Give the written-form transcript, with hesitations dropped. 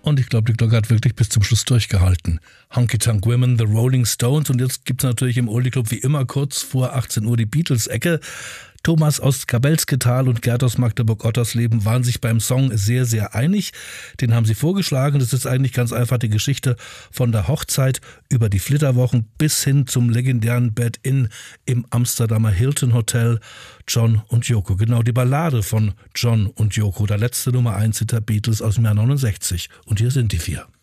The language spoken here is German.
Und ich glaube, die Glocke hat wirklich bis zum Schluss durchgehalten. Honky Tonk Women, The Rolling Stones. Und jetzt gibt's natürlich im Oldie Club wie immer kurz vor 18 Uhr die Beatles-Ecke. Thomas aus Kabelsketal und Gerd aus Magdeburg-Ottersleben waren sich beim Song sehr, sehr einig. Den haben sie vorgeschlagen. Das ist eigentlich ganz einfach die Geschichte von der Hochzeit über die Flitterwochen bis hin zum legendären Bed-In im Amsterdamer Hilton Hotel. John und Yoko. Genau, die Ballade von John und Yoko, der letzte Nummer 1 Hit der Beatles aus dem Jahr 69. Und hier sind die 4.